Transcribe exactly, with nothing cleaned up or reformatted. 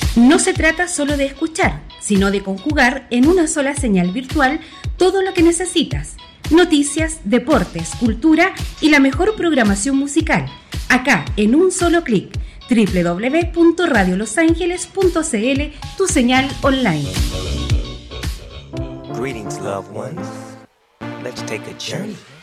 No se trata solo de escuchar, sino de conjugar en una sola señal virtual todo lo que necesitas. Noticias, deportes, cultura y la mejor programación musical. Acá, en un solo clic. doble u doble u doble u punto radio los ángeles punto c l, tu señal online. Greetings, loved ones. Let's take a journey.